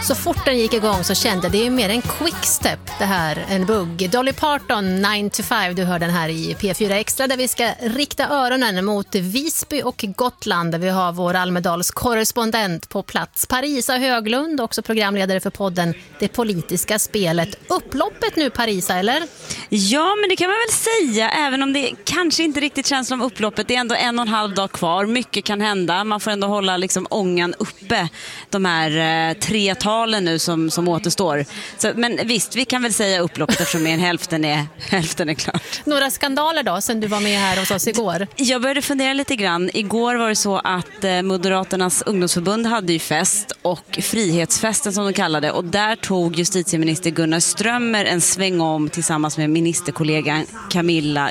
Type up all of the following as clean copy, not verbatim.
Så fort den gick igång så kände jag det är mer en quickstep det här, en bugg. Dolly Parton, 9 to 5, du hör den här i P4 Extra där vi ska rikta öronen mot Visby och Gotland där vi har vår Almedals korrespondent på plats. Parisa Höglund, också programledare för podden Det politiska spelet. Upploppet nu Parisa, eller? Ja, men det kan man väl säga, även om det kanske inte riktigt känns som upploppet. Det är ändå 1,5 dag kvar, mycket kan hända. Man får ändå hålla liksom ångan uppe de här 3 talen nu som återstår. Så, men visst, vi kan väl säga upploppet eftersom mer än hälften är klart. Några skandaler då, sen du var med här hos oss igår? Jag började fundera lite grann. Igår var det så att Moderaternas ungdomsförbund hade ju fest och frihetsfesten som de kallade. Och där tog justitieminister Gunnar Strömmer en sväng om tillsammans med ministerkollegan Camilla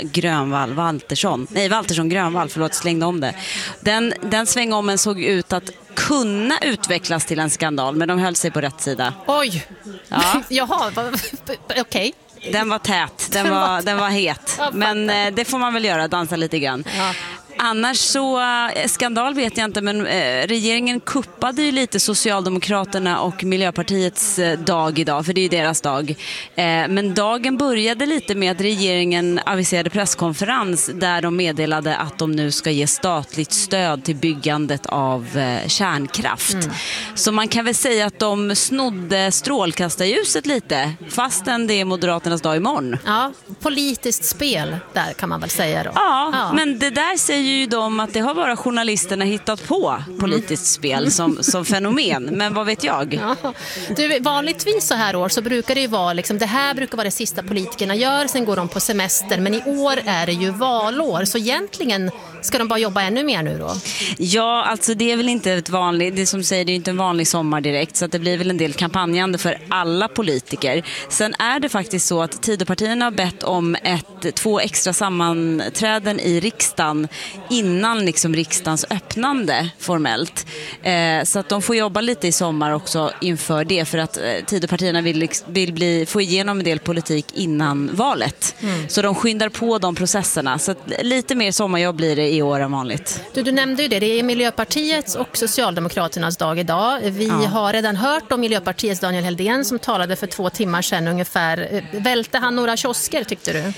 Waltersson Grönvall, slängde om det. Den svängommen såg ut att kunna utvecklas till en skandal, men de höll sig på rätt sida. Oj! Ja. Jaha, okej. Den var tät, den var het. Men det får man väl göra, dansa lite grann. Ja. Annars så, skandal vet jag inte, men regeringen kuppade ju lite Socialdemokraterna och Miljöpartiets dag idag, för det är ju deras dag. Men dagen började lite med att regeringen aviserade presskonferens där de meddelade att de nu ska ge statligt stöd till byggandet av kärnkraft. Så man kan väl säga att de snodde strålkastarljuset lite, fastän det är Moderaternas dag imorgon. Ja, politiskt spel där kan man väl säga då. Ja. Men det där säger ju de att det har bara journalisterna hittat på politiskt spel som fenomen, men vad vet jag? Ja. Du, vanligtvis så här år så brukar det ju vara liksom, det här brukar vara det sista politikerna gör, sen går de på semester, men i år är det ju valår, så egentligen ska de bara jobba ännu mer nu då? Ja, alltså det är väl inte ett vanligt, det som säger, det är inte en vanlig sommar direkt, så att det blir väl en del kampanjande för alla politiker. Sen är det faktiskt så att Tidöpartierna har bett om 2 extra sammanträden i riksdagen innan liksom riksdagens öppnande formellt. Så att de får jobba lite i sommar också inför det, för att Tidöpartierna vill få igenom en del politik innan valet. Så de skyndar på de processerna. Så att lite mer sommarjobb blir det i år än vanligt. Du nämnde ju det är Miljöpartiets och Socialdemokraternas dag idag. Vi har redan hört om Miljöpartiets Daniel Heldén som talade för 2 timmar sedan ungefär. Välte han några kiosker tyckte du?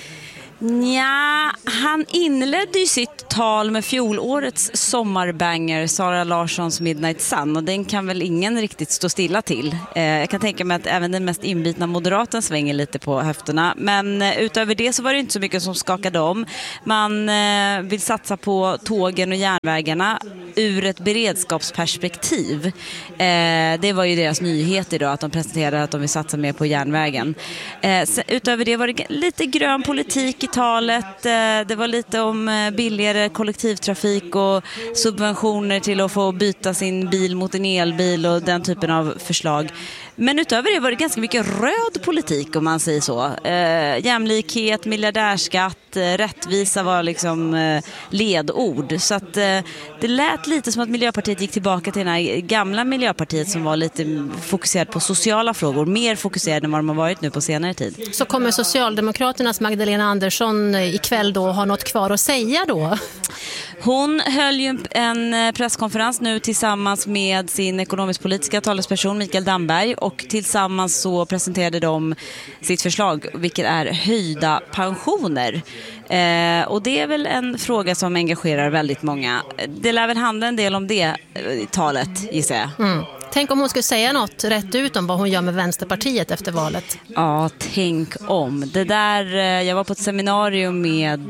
Ja, han inledde ju sitt tal med fjolårets sommarbanger Sara Larssons Midnight Sun, och den kan väl ingen riktigt stå stilla till. Jag kan tänka mig att även den mest inbitna moderaten svänger lite på höfterna, men utöver det så var det inte så mycket som skakade om. Man vill satsa på tågen och järnvägarna ur ett beredskapsperspektiv. Det var ju deras nyhet idag, att de presenterade att de vill satsa mer på järnvägen. Utöver det var det lite grön politik i talet. Det var lite om billigare kollektivtrafik och subventioner till att få byta sin bil mot en elbil och den typen av förslag. Men utöver det var det ganska mycket röd politik, om man säger så. Jämlikhet, miljardärskatt, rättvisa var liksom ledord. Så att det lät lite som att Miljöpartiet gick tillbaka till den här gamla Miljöpartiet som var lite fokuserad på sociala frågor. Mer fokuserad än vad de har varit nu på senare tid. Så kommer Socialdemokraternas Magdalena Andersson ikväll då ha något kvar att säga då? Hon höll ju en presskonferens nu tillsammans med sin ekonomisk-politiska talesperson Mikael Damberg, och tillsammans så presenterade de sitt förslag, vilket är höjda pensioner. Och det är väl en fråga som engagerar väldigt många. Det lär väl handla en del om det talet, gissar jag. Tänk om hon skulle säga något rätt ut om vad hon gör med Vänsterpartiet efter valet. Ja, tänk om. Det där, jag var på ett seminarium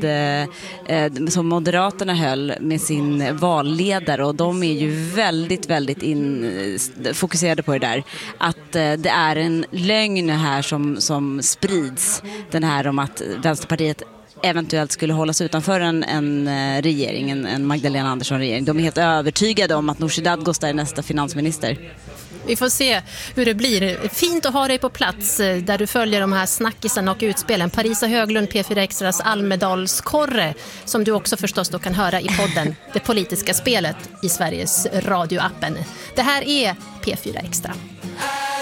som Moderaterna höll med sin valledare, och de är ju väldigt, väldigt fokuserade på det där. Att det är en lögn här som sprids. Den här om att Vänsterpartiet eventuellt skulle hållas utanför en regering, en Magdalena Andersson-regering. De är helt övertygade om att Nooshi Dadgostar är nästa finansminister. Vi får se hur det blir. Fint att ha dig på plats där du följer de här snackisarna och utspelen. Parisa Höglund, P4 Extras Almedalskorre, som du också förstås då kan höra i podden Det politiska spelet i Sveriges radioappen. Det här är P4 Extra.